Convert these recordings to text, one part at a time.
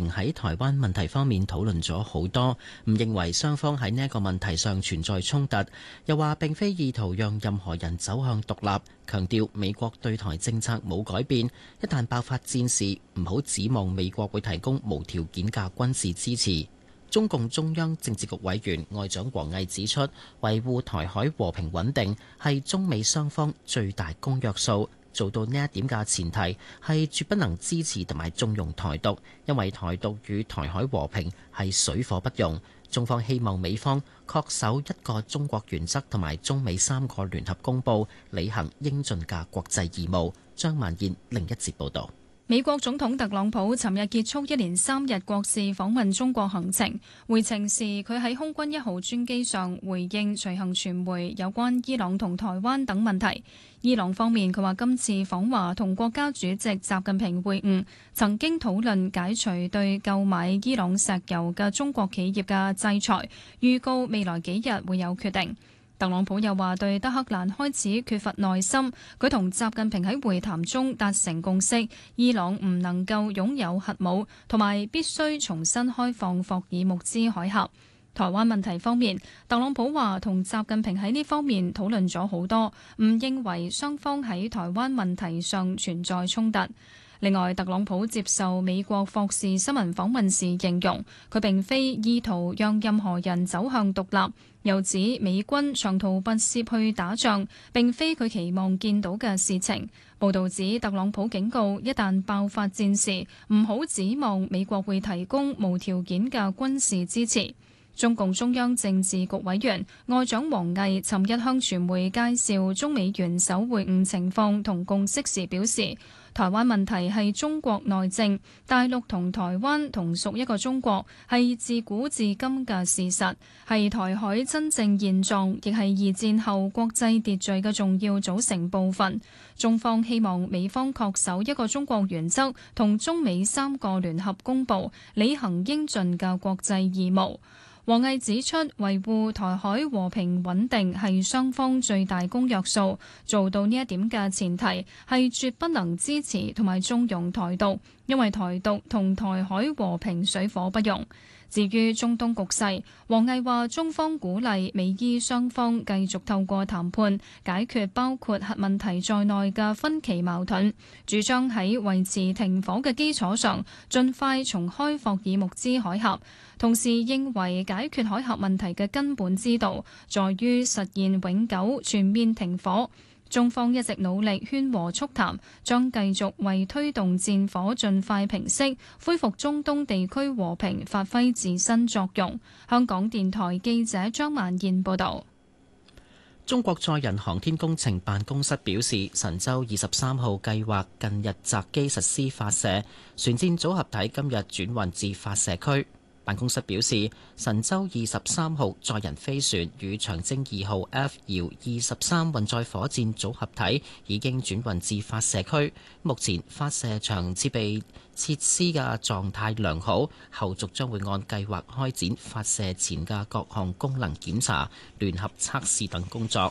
平喺台灣問題方面討論咗好多，唔認為雙方喺呢一個問題上存在衝突，又話並非意圖讓任何人走向獨立，強調美國對台政策冇改變，一旦爆發戰事，唔好指望美國會提供無條件嘅軍事支持。中共中央政治局委員外長王毅指出，維護台海和平穩定係中美雙方最大公約數，做到呢一點嘅前提係絕不能支持同埋縱容台獨，因為台獨與台海和平係水火不容。中方希望美方恪守一個中國原則同埋中美3個聯合公報，履行應盡嘅國際義務。張曼燕另一節報導。 美國總統特朗普尋日結束一連3日國事訪問中國行程，回程時佢喺空軍1號專機上回應隨行傳媒有關伊朗同台灣等問題。伊朗方面佢話今次訪華同國家主席習近平會晤，曾經討論解除對購買伊朗石油嘅中國企業嘅制裁，預告未來幾日會有決定。特朗普又話對德黑蘭開始缺乏耐心，佢同習近平喺會談中達成共識，伊朗唔能夠擁有核武，同埋必須重新開放霍爾木茲海峽。台灣問題方面，特朗普話同習近平喺呢方面討論咗好多，唔認為雙方喺台灣問題上存在衝突。另外，特朗普接受美國霍士新聞訪問時形容，佢並非意圖讓任何人走向獨立，又指美軍長途跋涉去打仗並非佢期望見到嘅事情。報導指特朗普警告，一旦爆發戰事，唔好指望美國會提供無條件嘅軍事支持。中共中央政治局委員外長王毅尋日向傳媒介紹中美元首會晤情況同共識時表示，台灣問題係中國內政，大陸同台灣同屬一個中國，係自古至今嘅事實，係台海真正現狀，亦係二戰後國際秩序嘅重要組成部分。中方希望美方恪守一個中國原則同中美3個聯合公報，履行應盡嘅國際義務。王毅指出，維護台海和平穩定係雙方最大公約數，做到呢一點嘅前提係絕不能支持同埋縱容台獨，因為台獨同台海和平水火不容。至於中東局勢，王毅話中方鼓勵美伊雙方繼續透過談判解決包括核問題在內嘅分歧矛盾，主張喺維持停火嘅基礎上，盡快重開霍爾木茲海峽。同時認為解決海峽問題嘅根本之道，在於實現永久全面停火。中方一直努力勸和促談，將繼續為推動戰火盡快平息、恢復中東地區和平發揮自身作用。香港電台記者張曼燕報導。 中國載人航天工程辦公室表示，神舟23號計劃近日擇機實施發射，船箭組合體今日轉運至發射區。辦公室表示，神舟23號載人飛船與長征2號 F 遙23運載火箭組合體已經轉運至發射區，目前發射場設備設施嘅狀態良好，後續將會按計劃開展發射前嘅各項功能檢查、聯合測試等工作。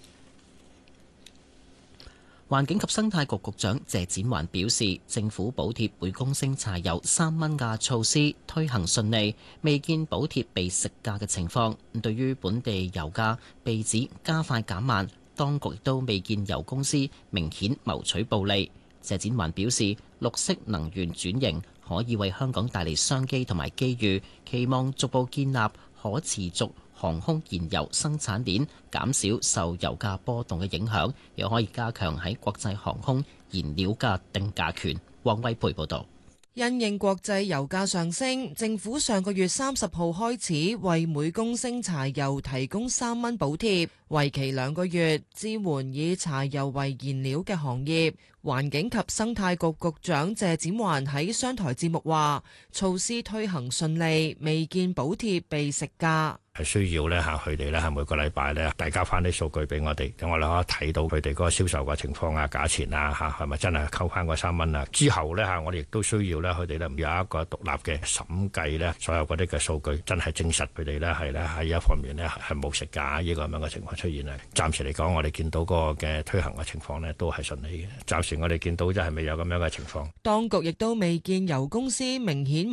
環境及生態局局長謝展寰表示，政府補貼每公升柴油3蚊嘅措施推行順利，未見補貼被食價嘅情況。對於本地油價被指加快減慢，當局亦都未見油公司明顯謀取暴利。謝展寰表示，綠色能源轉型可以為香港帶嚟商機同埋機遇，期望逐步建立可持續航空燃油生產鏈，減少受油價波動嘅影響，又可以加強喺國際航空燃料嘅定價權。黃威培報導。 因應國際油價上升，政府上個月30號開始為每公升柴油提供3蚊補貼，為期2個月，支援以柴油為燃料嘅行業。環境及生態局局長謝展寰喺商台節目話，措施推行順利，未見補貼被食價。 係需要咧嚇佢哋咧係每個禮拜咧遞交翻啲數據俾我哋，等我哋可以睇到佢哋嗰個銷售嘅情況啊、價錢啊嚇係咪真係扣翻嗰3蚊啊？之後咧嚇我哋亦都需要咧佢哋咧有一個獨立嘅審計咧，所有嗰啲嘅數據真係證實佢哋咧係咧喺一方面咧係冇食價呢個咁樣嘅情況出現啊。暫時嚟講，我哋見到嗰個嘅推行嘅情況咧都係順利嘅。暫時我哋見到就係未有咁樣嘅情況。 當局亦都未見油公司明顯